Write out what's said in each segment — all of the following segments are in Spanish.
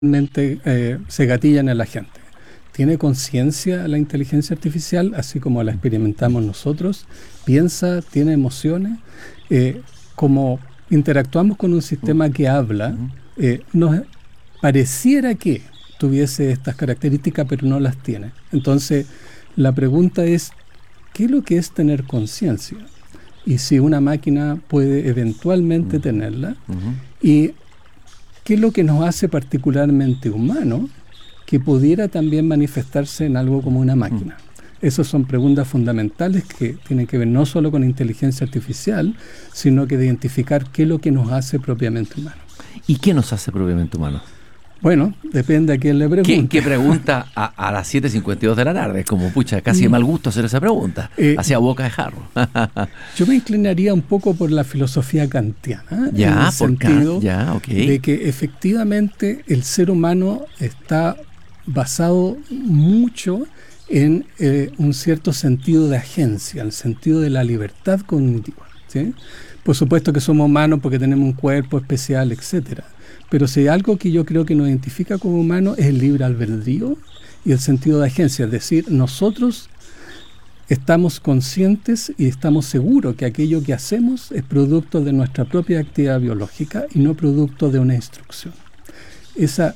se gatillan en la gente. ¿Tiene conciencia la inteligencia artificial, así como la experimentamos nosotros? ¿Piensa? ¿Tiene emociones? Como interactuamos con un sistema que habla, nos pareciera que tuviese estas características, pero no las tiene. Entonces, la pregunta es, ¿qué es lo que es tener conciencia? Y si una máquina puede eventualmente tenerla, y qué es lo que nos hace particularmente humanos que pudiera también manifestarse en algo como una máquina. Esas son preguntas fundamentales que tienen que ver no solo con inteligencia artificial, sino que de identificar qué es lo que nos hace propiamente humanos. ¿Y qué nos hace propiamente humanos? Bueno, depende a quién le pregunte. ¿Qué pregunta a las 7:52 de la tarde? Es como, pucha, casi de mal gusto hacer esa pregunta. Hacia boca de jarro. Yo me inclinaría un poco por la filosofía kantiana. Ya, en el sentido okay. de que efectivamente el ser humano está basado mucho en un cierto sentido de agencia, el sentido de la libertad cognitiva, ¿sí? Por supuesto que somos humanos porque tenemos un cuerpo especial, etcétera. Pero si hay algo que yo creo que nos identifica como humanos es el libre albedrío y el sentido de agencia. Es decir, nosotros estamos conscientes y estamos seguros que aquello que hacemos es producto de nuestra propia actividad biológica y no producto de una instrucción. Esa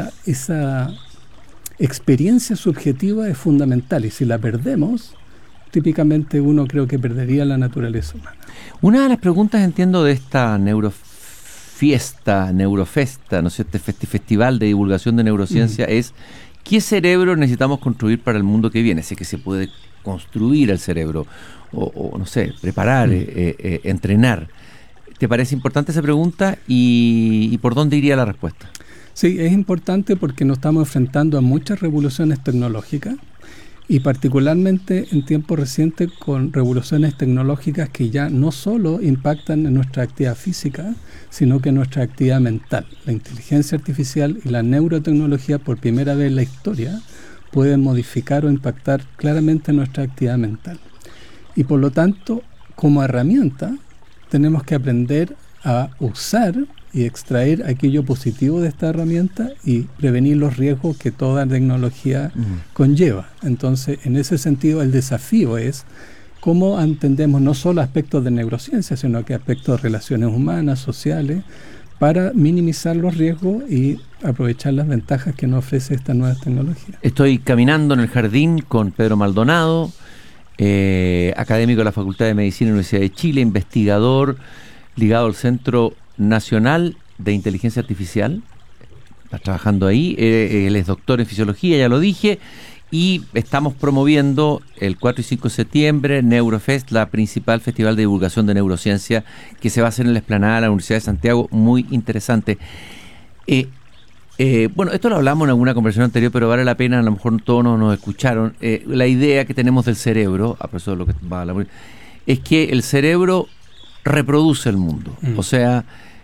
experiencia subjetiva es fundamental y si la perdemos, típicamente uno creo que perdería la naturaleza humana. Una de las preguntas, entiendo, de esta Neurofesta, ¿no es cierto?, este festival de divulgación de neurociencia es ¿qué cerebro necesitamos construir para el mundo que viene? Si es que se puede construir el cerebro o no sé, preparar, entrenar. ¿Te parece importante esa pregunta y por dónde iría la respuesta? Sí, es importante porque nos estamos enfrentando a muchas revoluciones tecnológicas y particularmente en tiempos recientes con revoluciones tecnológicas que ya no solo impactan en nuestra actividad física, sino que en nuestra actividad mental. La inteligencia artificial y la neurotecnología por primera vez en la historia pueden modificar o impactar claramente nuestra actividad mental. Y por lo tanto, como herramienta, tenemos que aprender a usar y extraer aquello positivo de esta herramienta y prevenir los riesgos que toda tecnología conlleva. Entonces, en ese sentido, el desafío es cómo entendemos no solo aspectos de neurociencia, sino que aspectos de relaciones humanas, sociales, para minimizar los riesgos y aprovechar las ventajas que nos ofrece esta nueva tecnología. Estoy caminando en el jardín con Pedro Maldonado, académico de la Facultad de Medicina de la Universidad de Chile, investigador ligado al Centro Nacional de Inteligencia Artificial. Está trabajando ahí, él es doctor en fisiología, ya lo dije, y estamos promoviendo el 4 y 5 de septiembre Neurofest, la principal festival de divulgación de neurociencia que se va a hacer en la explanada de la Universidad de Santiago, muy interesante. Bueno, esto lo hablamos en alguna conversación anterior, pero vale la pena, a lo mejor todos nos escucharon. La idea que tenemos del cerebro, a pesar de lo que va a hablar, es que el cerebro reproduce el mundo. O sea,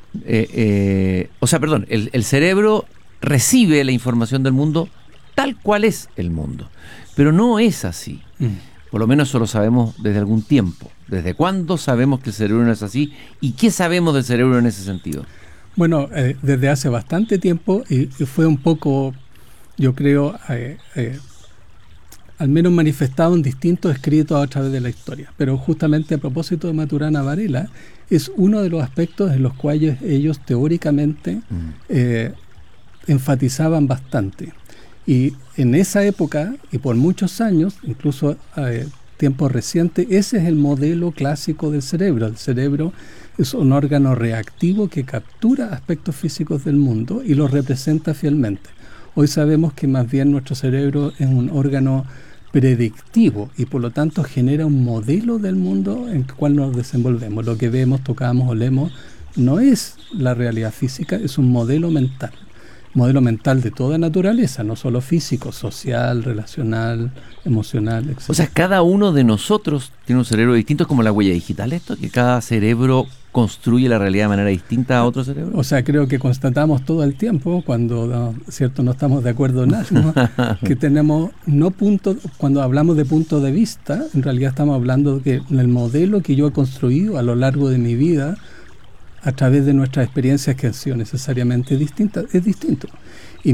el cerebro recibe la información del mundo tal cual es el mundo. Pero no es así. Por lo menos eso lo sabemos desde algún tiempo. ¿Desde cuándo sabemos que el cerebro no es así? ¿Y qué sabemos del cerebro en ese sentido? Bueno, desde hace bastante tiempo y fue un poco, yo creo, al menos manifestado en distintos escritos a través de la historia. Pero justamente a propósito de Maturana Varela, es uno de los aspectos en los cuales ellos teóricamente enfatizaban bastante. Y en esa época, y por muchos años, incluso tiempos recientes, ese es el modelo clásico del cerebro. El cerebro es un órgano reactivo que captura aspectos físicos del mundo y los representa fielmente. Hoy sabemos que más bien nuestro cerebro es un órgano predictivo y por lo tanto genera un modelo del mundo en el cual nos desenvolvemos. Lo que vemos, tocamos, olemos, no es la realidad física, es un modelo mental. Modelo mental de toda naturaleza, no solo físico, social, relacional, emocional, etc. O sea, cada uno de nosotros tiene un cerebro distinto, como la huella digital, esto, que cada cerebro construye la realidad de manera distinta a otro cerebro. O sea, creo que constatamos todo el tiempo, cuando no estamos de acuerdo en algo, que tenemos cuando hablamos de punto de vista, en realidad estamos hablando de que en el modelo que yo he construido a lo largo de mi vida, a través de nuestras experiencias que han sido necesariamente distintas, es distinto. Y